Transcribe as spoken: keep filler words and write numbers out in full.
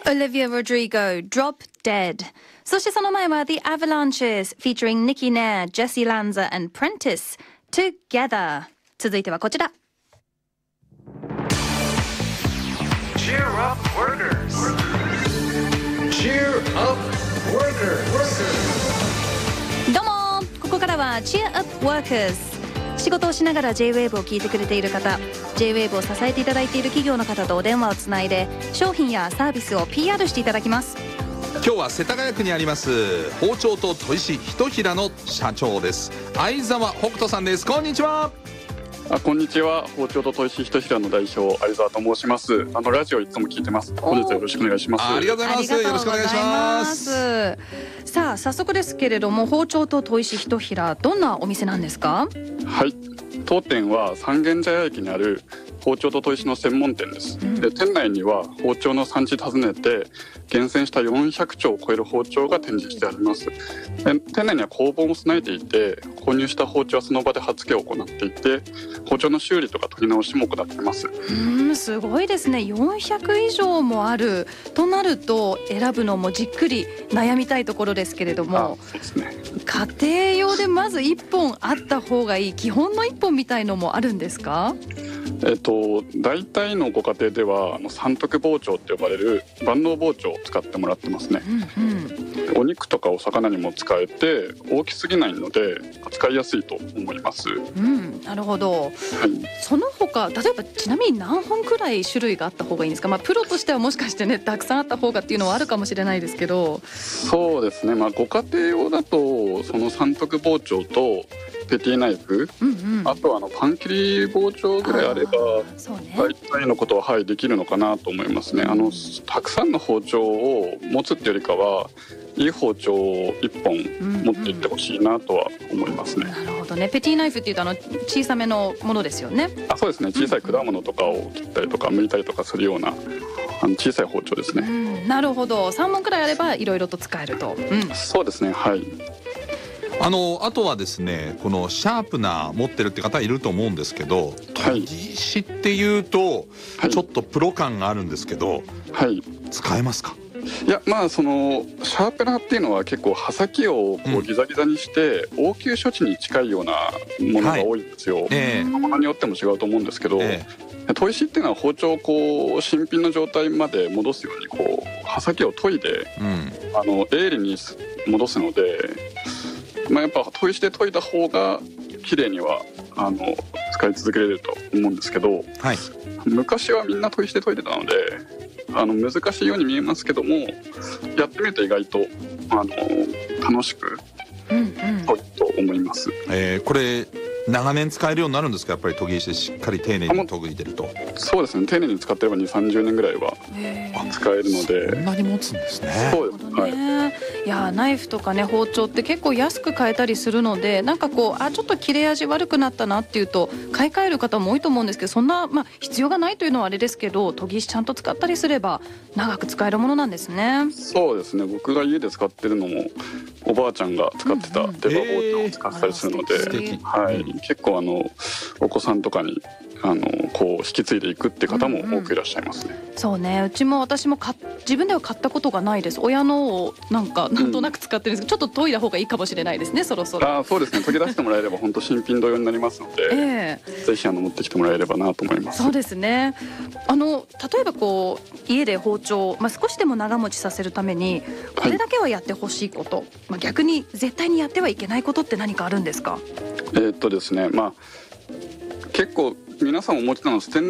Olivia Rodrigo, Drop Dead. そしてその前は The Avalanches featuring Nicky Nair, Jesse Lanza and Prentice, Together. 続いてはこちら。 Cheer up workers. Cheer up workers. どうも、ここからは Cheer up workers。仕事をしながら ジェイウェーブ を聞いてくれている方、 ジェイウェーブ を支えていただいている企業の方とお電話をつないで商品やサービスを ピーアール していただきます。 今日は世田谷区にあります包丁と砥石ひとひらの社長です。相沢北斗さんです。こんにちは。 あ、こんにちは。包丁と砥石ひとひらの代表相沢と申します。あのラジオいつも聞いてます。本日はよろしくお願いします。 ありがとうございます。よろしくお願いします。 さあ早速ですけれども、包丁と砥石ひとひら、どんなお店なんですか？ はい、当店は三軒茶屋駅にある包丁と砥石の専門店です、うん、で店内には包丁の産地訪ねて厳選したよんひゃくちょうを超える包丁が展示してあります。で店内には工房も備えていて、購入した包丁はその場で刃付けを行っていて、包丁の修理とか研ぎ直しも行っています。 うん、すごいですね。よんひゃくいじょうもあるとなると選ぶのもじっくり悩みたいところですけれども、 あ、そうですね、 家庭用でまずいっぽんあった方がいい基本のいっぽんみたいのもあるんですか？ えっと、大体のご家庭ではあの三徳包丁って呼ばれる万能包丁を使ってもらってますね、うんうん、お肉とかお魚にも使えて大きすぎないので扱いやすいと思います、うん、 なるほど、 はい、 その他例えばちなみに何本くらい種類があった方がいいんですか？まあ、プロとしてはもしかしてねたくさんあった方がっていうのはあるかもしれないですけど。 そうですね、まあ、ご家庭用だとその三徳包丁とペティナイフ、うんうん、あとはあのパン切り包丁ぐらいあれば大体のことは、はい、できるのかなと思いますね。あのたくさんの包丁を持つっていうよりかはいい包丁をいっぽん持っていってほしいなとは思いますね、うんうん、 なるほどね。ペティナイフっていうとあの小さめのものですよね。 あ、そうですね、小さい果物とかを切ったりとか剥いたりとかするようなあの小さい包丁ですね、うん、 なるほど。さんぼんくらいあればいろいろと使えると、うん、 そうですね、はい。 あのあとはですね、このシャープナー持ってるって方いると思うんですけど、研ぎ石っていうとちょっとプロ感があるんですけど、はい、使えますか？ いや、まあそのシャープナーっていうのは結構刃先をこうギザギザにして応急処置に近いようなものが多いんですよ、はい、えー、ものによっても違うと思うんですけど、えー、砥石っていうのは包丁をこう新品の状態まで戻すようにこう刃先を研いで、うん、あの鋭利に戻すので、まあ、やっぱ砥石で研いだ方が綺麗にはあの使い続けれると思うんですけど、はい、昔はみんな砥石で研いでたのであの難しいように見えますけども、やってみると意外とあの楽しく研ぐと思います、うんうん、 えー、これ長年使えるようになるんですか？やっぱり研ぎ石でしっかり丁寧に研いでると。 そうですね、丁寧に使ってればにじゅう、さんじゅうねんぐらいは使えるので。 そんなに持つんですね。 そうです、はい、 いやナイフとかね包丁って結構安く買えたりするので、なんかこうあちょっと切れ味悪くなったなっていうと買い替える方も多いと思うんですけど、そんな、まあ、必要がないというのはあれですけど、研ぎ石ちゃんと使ったりすれば長く使えるものなんですね。 そうですね、僕が家で使ってるのもおばあちゃんが使ってた出刃包丁を使ってたりするので、うんうん、えーはい、結構あのお子さんとかにあのこう引き継いでいくって方も多くいらっしゃいますね、 うんうん、そうね、うちも私もか自分では買ったことがないです。親のをなんかなんとなく使ってるんですけど、うん、ちょっと研いだ方がいいかもしれないですね、そろそろ。 あ、そうですね、研ぎ出してもらえれば本当新品同様になりますので、えー、ぜひあの持ってきてもらえればなと思います。 そうですね、あの例えばこう家で包丁、まあ、少しでも長持ちさせるためにこれだけはやってほしいこと、はい、まあ、逆に絶対にやってはいけないことって何かあるんですか？ えー、っとですね、まあ結構皆さんお持ちなのステンレ